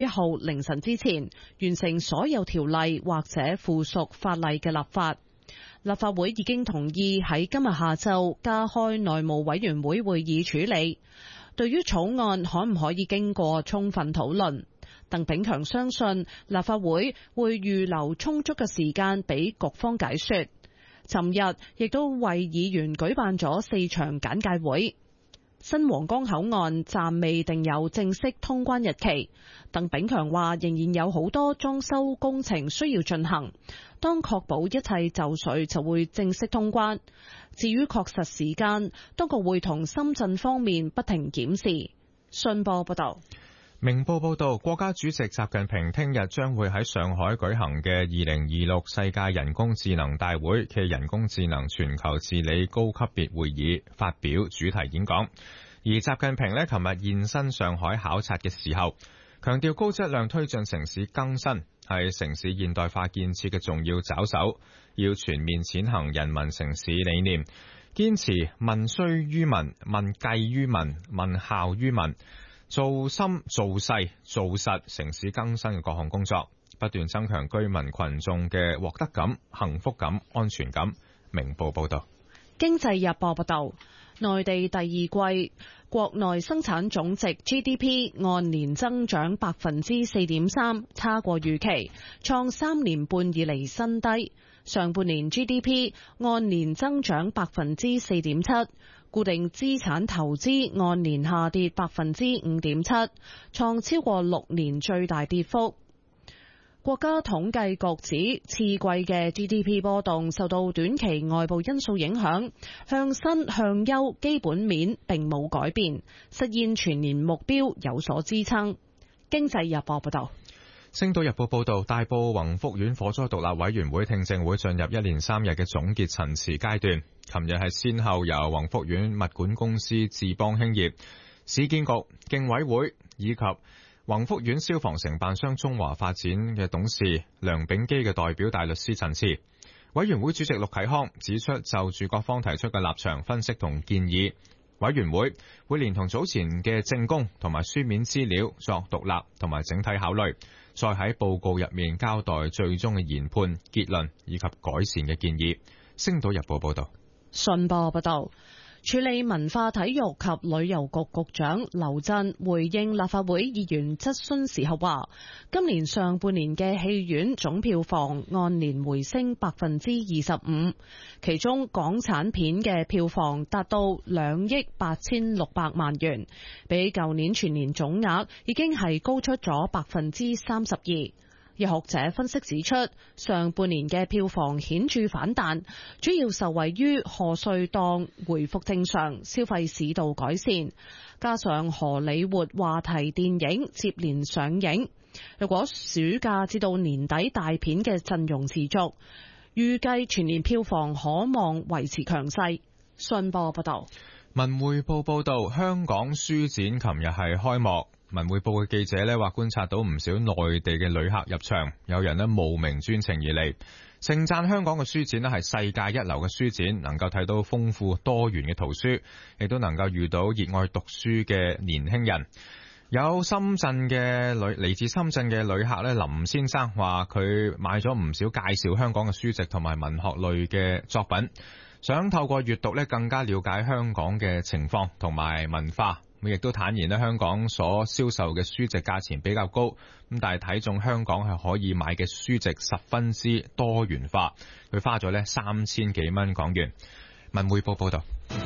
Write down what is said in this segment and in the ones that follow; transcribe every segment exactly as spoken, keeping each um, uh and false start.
號凌晨之前完成所有條例或者附屬法例嘅立法。立法會已經同意喺今日下晝加開內務委員會會議處理。對於草案可唔可以經過充分討論，鄧炳強相信立法會會預留充足嘅時間俾局方解說。尋日亦都為議員舉辦咗四場簡介會。新皇崗口岸暫未定有正式通關日期，鄧炳強話仍然有好多裝修工程需要進行，當確保一切就緒就會正式通關。至於確實時間，當局會同深圳方面不停檢視。信報報道。 明報報道，國家主席習近平聽日將會喺上海舉行嘅二零二六世界人工智能大會暨人工智能全球治理高級別會議發表主題演講。而習近平呢，琴日現身上海考察嘅時候，強調高質量推進城市更新係城市現代化建設嘅重要抓手，要全面踐行人民城市理念，堅持民需於民、民計於民、民效於民，做深做細做實城市更新嘅各項工作，不斷增強居民群眾嘅獲得感、幸福感、安全感。明報報道。 經濟日報報道，內地第二季國內生產總值 G D P 按年增長百分之四點三，差過預期，創三年半以嚟新低。上半年 G D P 按年增長百分之四點七。固定資產投資按年下跌百分之五點七，創超過六年最大跌幅。國家統計局指，次季嘅 G D P 波動受到短期外部因素影響，向新向優基本面並冇改變，實現全年目標有所支撐。經濟日報報道。 星島日報報道，大埔宏福苑火災獨立委員會聽證會進入一連三日嘅總結陳詞階段。琴日係先後由宏福苑物管公司智邦興業、市建局、競委會以及宏福苑消防承辦商中華發展嘅董事梁炳基嘅代表大律師陳詞。委員會主席陸啟康指出，就住各方提出嘅立場分析同建議，委員會會連同早前嘅證供同埋書面資料作獨立同埋整體考慮，再喺報告入面交代最終嘅研判結論以及改善嘅建議。星島日報報道。 信報報道，處理文化體育及旅遊局局長劉震回應立法會議員質詢時候話，今年上半年嘅戲院總票房按年回升百分之二十五，其中港產片嘅票房達到兩億八千六百萬元，比舊年全年總額已經係高出咗百分之三十二。有學者分析指出，上半年嘅票房顯著反彈，主要受惠於賀歲檔回復正常，消費市道改善，加上荷里活話題電影接連上映。如果暑假至到年底大片嘅陣容持續，預計全年票房可望維持強勢。信報報道。 文匯報報道，香港書展琴日係開幕。文匯報嘅記者呢話，觀察到唔少內地嘅旅客入場，有人呢慕名專程而嚟，盛讚香港嘅書展呢係世界一流嘅書展，能夠睇到豐富多元嘅圖書，亦都能夠遇到熱愛讀書嘅年輕人。有深圳嘅旅嚟自深圳嘅旅客呢，林先生話佢買咗唔少介紹香港嘅書籍同埋文學類嘅作品，想透過閱讀呢更加了解香港嘅情況同埋文化。亦都坦言咧，香港所銷售嘅書籍價錢比較高，咁但係睇中香港係可以買嘅書籍十分之多元化，佢花咗咧三千幾蚊港元。文匯報報道。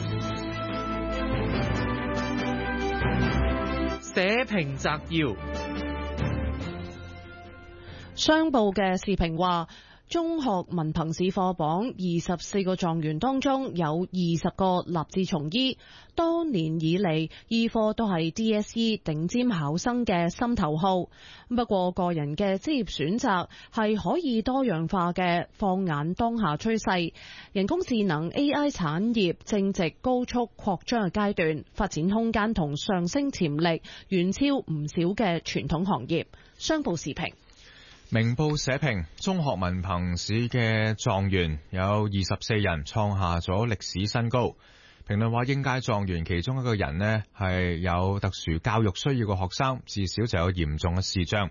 社評摘要。 商報嘅視頻話，中學文憑試課榜二十四個狀元當中有二十個立志從醫，多年以嚟醫科都係 D S E 頂尖考生嘅心頭號。不過個人嘅職業選擇係可以多樣化嘅，放眼當下趨勢，人工智能 A I 產業正值高速擴張嘅階段，發展空間同上升潛力遠超唔少嘅傳統行業。商報時評。 明報社評，中學文憑試嘅狀元有二十四人，創下咗歷史新高。評論話，應屆狀元其中一個人呢係有特殊教育需要嘅學生，至少就有嚴重嘅視障。